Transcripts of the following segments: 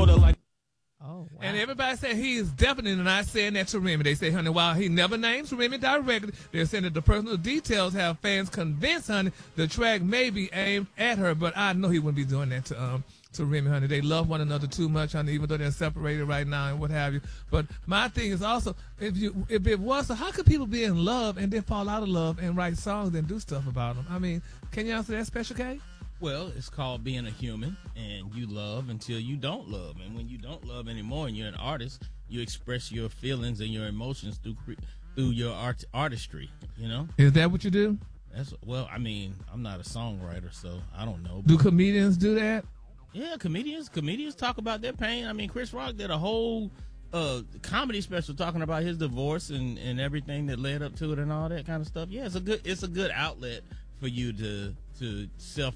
shoulder like. Oh, wow. And everybody said he is definitely not saying that to Remy. They say, honey, while he never names Remy directly, they're saying that the personal details have fans convinced, honey, the track may be aimed at her. But I know he wouldn't be doing that to Remy, honey. They love one another too much, honey, even though they're separated right now and what have you. But my thing is also, if it was, so how could people be in love and then fall out of love and write songs and do stuff about them? I mean, can you answer that, Special K? Well, it's called being a human, and you love until you don't love. And when you don't love anymore and you're an artist, you express your feelings and your emotions through your artistry, you know? Is that what you do? Well, I mean, I'm not a songwriter, so I don't know. Do comedians do that? Yeah, comedians talk about their pain. I mean, Chris Rock did a whole comedy special talking about his divorce and everything that led up to it and all that kind of stuff. Yeah, it's a good outlet for you to do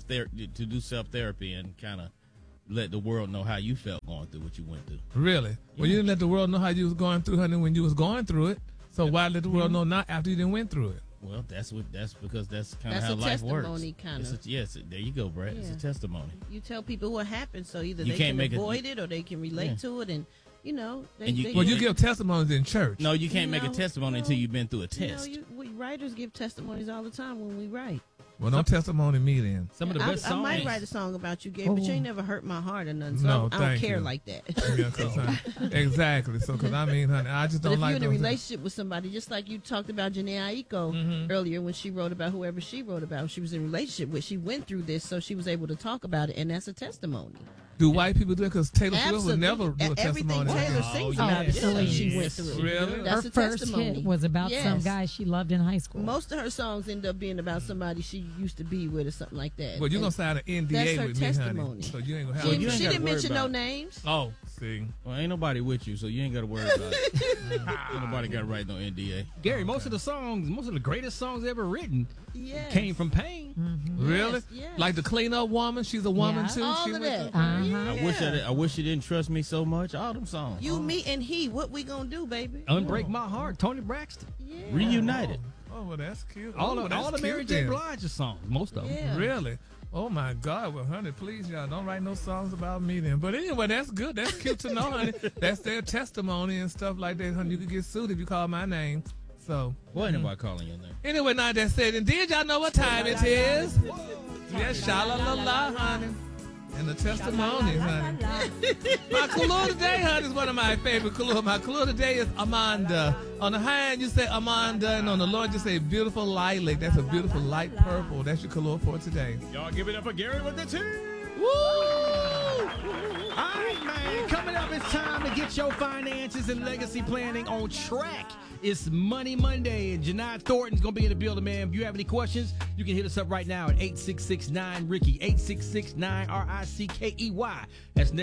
self-therapy and kind of let the world know how you felt going through what you went through. Really? Yeah. Well, you didn't let the world know how you was going through, honey, when you was going through it. So why let the world know not after you didn't went through it? Well, that's because that's kind of That's how a life works. testimony, kind of. Yes, there you go, Brad. Yeah. It's a testimony. You tell people what happened, so either You they can't can make avoid it or they can relate to it, and you know. Well, you give testimonies in church. No, you can't make a testimony until you've been through a test. We writers give testimonies all the time when we write. Well, don't testimony me then. Some of the best songs. I might write a song about you, Gabe, but you ain't never hurt my heart or nothing, so No, I don't thank care you. like that. Yeah, 'cause, honey, exactly. So, because I mean, honey, I just But don't if like you're in a those- relationship with somebody, just like you talked about Janae Aiko earlier when she wrote about whoever she wrote about, she was in a relationship with, she went through this, so she was able to talk about it, and that's a testimony. Do white people do it? Because Taylor Swift would Absolutely. never do a Everything testimony. Taylor sings about is something she went through. Really? That's Her a first testimony. hit was about some Yes. guy she loved in high school. Most of her songs end up being about somebody she used to be with or something like that. Well, you're And going to sign an NDA that's her with me, honey. testimony. So you ain't going to She, have you ain't she gotta didn't worry mention no about it. names. Oh, see. Well, ain't nobody with you, so you ain't got to worry about it. Ain't nobody got to write no NDA. Gary, most of the greatest songs ever written Yes. came from pain. Really? yes. Like the cleanup woman? She's a woman, Yeah. too? All She of went that. through- Yeah. I wish you didn't trust me so much. All them songs. You, me, and he. What we gonna do, baby? Unbreak My Heart, Tony Braxton. Yeah. Reunited. Oh, well, that's cute. All oh, the that's Mary cute J. then. Blige songs, most of them. Yeah. Really? Oh, my God. Well, honey, please, y'all, don't write no songs about me then. But anyway, that's good. That's cute to know, honey. That's their testimony and stuff like that, honey. You could get sued if you call my name. So, Boy, ain't nobody calling your name. anyway, now that said, and did y'all know what time it is? Yes, sha-la-la-la, honey. And the testimonies, honey. My Kahlua today, honey, is one of my favorite Kahlua. My Kahlua today is Amanda. On the high end, you say Amanda, and on the low end, you say beautiful lilac. That's a beautiful light purple. That's your Kahlua for today. Y'all give it up for Gary with the team. Woo! All right, man. Coming up, it's time to get your finances and legacy planning on track. It's Money Monday, and Janai Thornton's going to be in the building, man. If you have any questions, you can hit us up right now at 866-9-RICKY, 866-9-RICKEY. That's next.